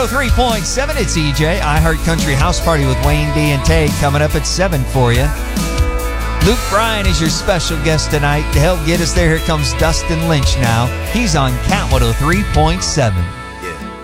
103.7, it's EJ. iHeart Country House Party with Wayne D and Tay coming up at 7 for you. Luke Bryan is your special guest tonight. To help get us there, here comes Dustin Lynch now. He's on Cat 103.7.